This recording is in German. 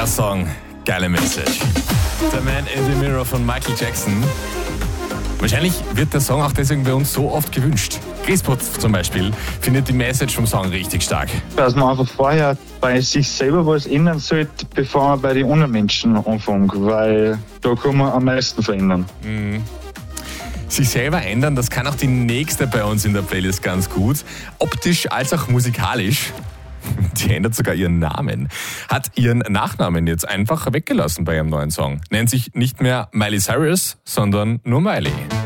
Geiler Song, geile Message. The Man in the Mirror von Michael Jackson. Wahrscheinlich wird der Song auch deswegen bei uns so oft gewünscht. Grisputz zum Beispiel findet die Message vom Song richtig stark. Dass man einfach vorher bei sich selber was ändern sollte, bevor man bei den anderen Menschen anfängt, weil da kann man am meisten verändern. Sich selber ändern, das kann auch die nächste bei uns in der Playlist ganz gut. Optisch als auch musikalisch. Die ändert sogar ihren Namen. Hat ihren Nachnamen jetzt einfach weggelassen bei ihrem neuen Song. Nennt sich nicht mehr Miley Cyrus, sondern nur Miley.